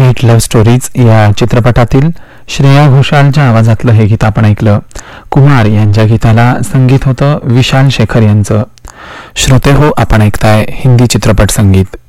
Great love stories या चित्रपटातील श्रेया घोषालच्या आवाजातलं हे गीत आपण ऐकलं. कुमार यांच्या गीताला संगीत होतं विशाल शेखर यांचं. श्रोते हो, आपण ऐकताय हिंदी चित्रपट संगीत.